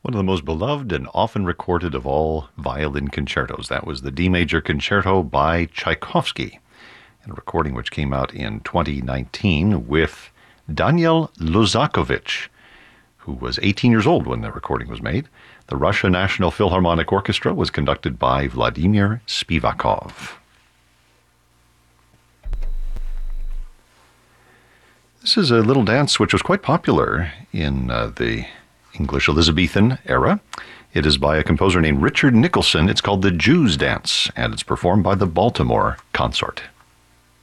One of the most beloved and often recorded of all violin concertos. That was the D Major Concerto by Tchaikovsky, a recording which came out in 2019 with Daniel Luzakovich, who was 18 years old when the recording was made. The Russia National Philharmonic Orchestra was conducted by Vladimir Spivakov. This is a little dance which was quite popular in the English Elizabethan era. It is by a composer named Richard Nicholson. It's called the Jew's Dance, and it's performed by the Baltimore Consort.